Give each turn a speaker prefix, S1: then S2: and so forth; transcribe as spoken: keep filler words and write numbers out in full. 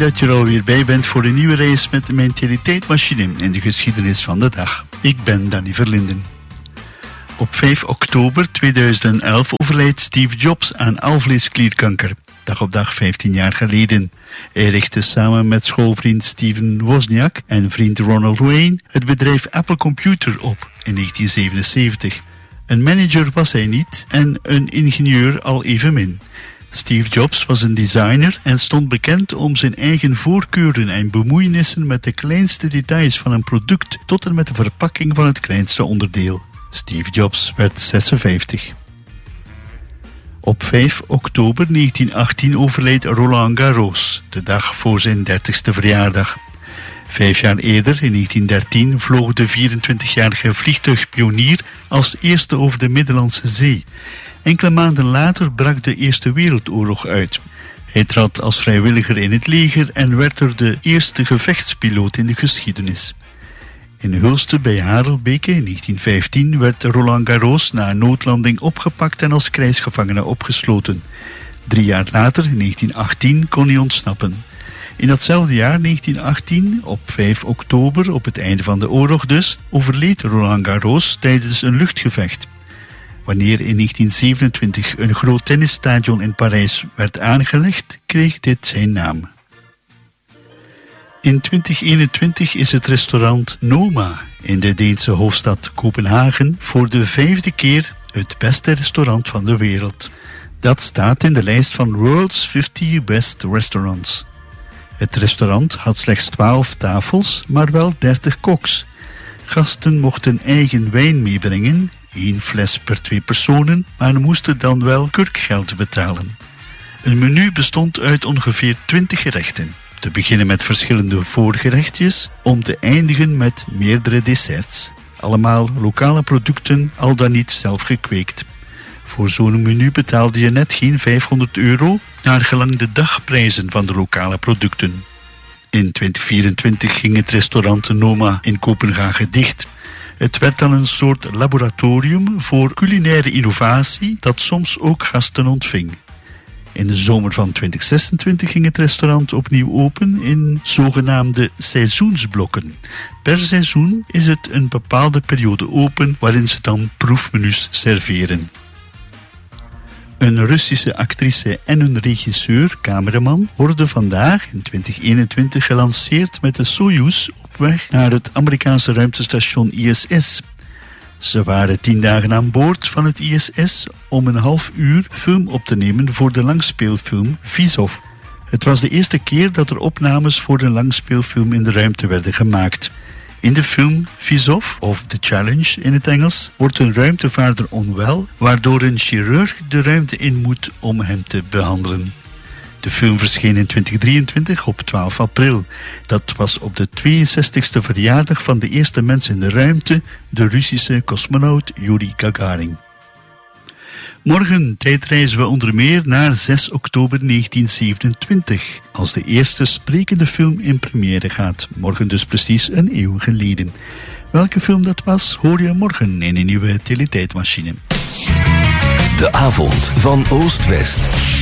S1: dat je er alweer bij bent voor een nieuwe reis met mijn teletijdmachine in de geschiedenis van de dag. Ik ben Danny Verlinden. Op vijf oktober tweeduizend elf overlijdt Steve Jobs aan alvleesklierkanker. Dag op dag vijftien jaar geleden. Hij richtte samen met schoolvriend Steven Wozniak en vriend Ronald Wayne het bedrijf Apple Computer op in negentien zevenenzeventig. Een manager was hij niet en een ingenieur al evenmin. Steve Jobs was een designer en stond bekend om zijn eigen voorkeuren en bemoeienissen met de kleinste details van een product tot en met de verpakking van het kleinste onderdeel. Steve Jobs werd zesenvijftig. Op vijf oktober negentien achttien overleed Roland Garros, de dag voor zijn dertigste verjaardag. Vijf jaar eerder, in negentien dertien, vloog de vierentwintigjarige vliegtuigpionier als eerste over de Middellandse Zee. Enkele maanden later brak de Eerste Wereldoorlog uit. Hij trad als vrijwilliger in het leger en werd er de eerste gevechtspiloot in de geschiedenis. In Hulste bij Harelbeke in negentien vijftien werd Roland Garros na een noodlanding opgepakt en als krijgsgevangene opgesloten. Drie jaar later, in negentien achttien, kon hij ontsnappen. In datzelfde jaar, negentien achttien, op vijf oktober, op het einde van de oorlog dus, overleed Roland Garros tijdens een luchtgevecht. Wanneer in negentien zevenentwintig een groot tennisstadion in Parijs werd aangelegd, kreeg dit zijn naam. In twintig eenentwintig is het restaurant Noma in de Deense hoofdstad Kopenhagen voor de vijfde keer het beste restaurant van de wereld. Dat staat in de lijst van World's vijftig Best Restaurants. Het restaurant had slechts twaalf tafels, maar wel dertig koks. Gasten mochten eigen wijn meebrengen, één fles per twee personen, maar moesten dan wel kurkgeld betalen. Een menu bestond uit ongeveer twintig gerechten. Te beginnen met verschillende voorgerechtjes, om te eindigen met meerdere desserts. Allemaal lokale producten, al dan niet zelf gekweekt. Voor zo'n menu betaalde je net geen vijfhonderd euro, naar gelang de dagprijzen van de lokale producten. In twintig vierentwintig ging het restaurant Noma in Kopenhagen dicht. Het werd dan een soort laboratorium voor culinaire innovatie dat soms ook gasten ontving. In de zomer van twintig zesentwintig ging het restaurant opnieuw open in zogenaamde seizoensblokken. Per seizoen is het een bepaalde periode open waarin ze dan proefmenu's serveren. Een Russische actrice en een regisseur, cameraman, worden vandaag in twintig eenentwintig gelanceerd met de Soyuz op weg naar het Amerikaanse ruimtestation I S S. Ze waren tien dagen aan boord van het I S S om een half uur film op te nemen voor de langspeelfilm Vizov. Het was de eerste keer dat er opnames voor een langspeelfilm in de ruimte werden gemaakt. In de film Vizov, of The Challenge in het Engels, wordt een ruimtevaarder onwel, waardoor een chirurg de ruimte in moet om hem te behandelen. De film verscheen in twintig drieëntwintig op twaalf april. Dat was op de tweeënzestigste verjaardag van de eerste mens in de ruimte, de Russische cosmonaut Yuri Gagarin. Morgen tijdreizen we onder meer naar zes oktober negentien zevenentwintig, als de eerste sprekende film in première gaat. Morgen dus precies een eeuw geleden. Welke film dat was, hoor je morgen in een nieuwe teletijdmachine.
S2: De avond van Oost-West.